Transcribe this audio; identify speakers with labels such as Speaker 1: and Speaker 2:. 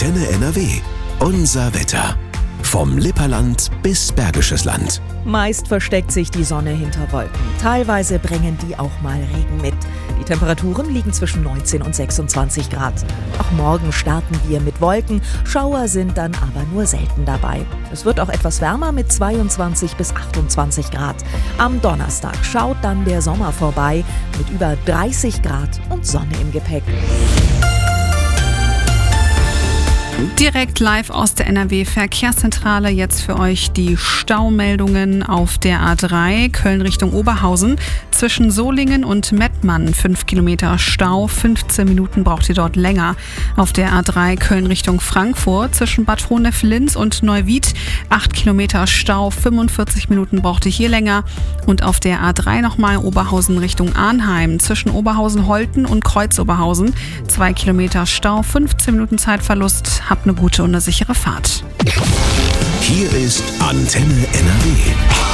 Speaker 1: Antenne NRW. Unser Wetter. Vom Lipperland bis Bergisches Land.
Speaker 2: Meist versteckt sich die Sonne hinter Wolken. Teilweise bringen die auch mal Regen mit. Die Temperaturen liegen zwischen 19 und 26 Grad. Auch morgen starten wir mit Wolken. Schauer sind dann aber nur selten dabei. Es wird auch etwas wärmer mit 22 bis 28 Grad. Am Donnerstag schaut dann der Sommer vorbei mit über 30 Grad und Sonne im Gepäck.
Speaker 3: Direkt live aus der NRW-Verkehrszentrale jetzt für euch die Staumeldungen auf der A3 Köln Richtung Oberhausen. Zwischen Solingen und Mettmann 5 Kilometer Stau, 15 Minuten braucht ihr dort länger. Auf der A3 Köln Richtung Frankfurt zwischen Bad Honnef-Linz und Neuwied 8 Kilometer Stau, 45 Minuten braucht ihr hier länger. Und auf der A3 nochmal Oberhausen Richtung Arnheim zwischen Oberhausen-Holten und Kreuz-Oberhausen 2 Kilometer Stau, 15 Minuten Zeitverlust. Habt eine gute und eine sichere Fahrt.
Speaker 1: Hier ist Antenne NRW.